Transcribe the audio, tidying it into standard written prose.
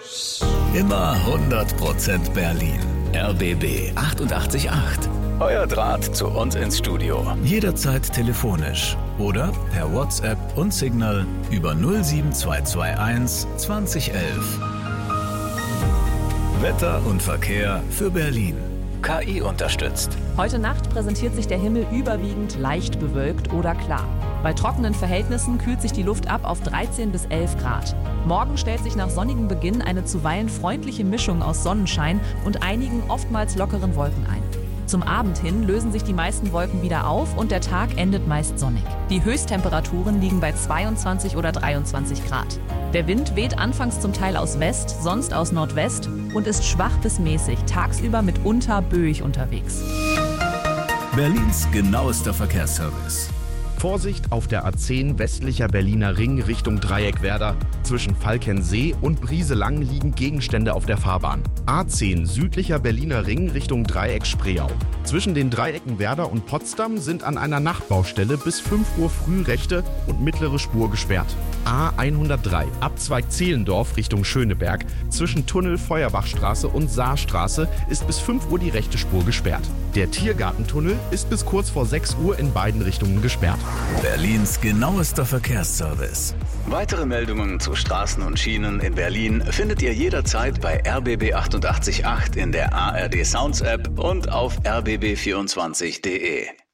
Immer 100% Berlin. RBB 888. Euer Draht zu uns ins Studio. Jederzeit telefonisch oder per WhatsApp und Signal über 07221 2011. Wetter und Verkehr für Berlin. KI unterstützt. Heute Nacht präsentiert sich der Himmel überwiegend leicht bewölkt oder klar. Bei trockenen Verhältnissen kühlt sich die Luft ab auf 13 bis 11 Grad. Morgen stellt sich nach sonnigem Beginn eine zuweilen freundliche Mischung aus Sonnenschein und einigen oftmals lockeren Wolken ein. Zum Abend hin lösen sich die meisten Wolken wieder auf und der Tag endet meist sonnig. Die Höchsttemperaturen liegen bei 22 oder 23 Grad. Der Wind weht anfangs zum Teil aus West, sonst aus Nordwest und ist schwach bis mäßig, tagsüber mitunter böig unterwegs. Berlins genauester Verkehrsservice. Vorsicht auf der A10 westlicher Berliner Ring Richtung Dreieckwerder. Zwischen Falkensee und Brieselang liegen Gegenstände auf der Fahrbahn. A10 südlicher Berliner Ring Richtung Dreieck Spreeau. Zwischen den Dreiecken Werder und Potsdam sind an einer Nachtbaustelle bis 5 Uhr früh rechte und mittlere Spur gesperrt. A103 Abzweig Zehlendorf Richtung Schöneberg. Zwischen Tunnel Feuerbachstraße und Saarstraße ist bis 5 Uhr die rechte Spur gesperrt. Der Tiergartentunnel ist bis kurz vor 6 Uhr in beiden Richtungen gesperrt. Berlins genauester Verkehrsservice. Weitere Meldungen zu Straßen und Schienen in Berlin findet ihr jederzeit bei RBB 888 in der ARD Sounds App und auf rbb24.de.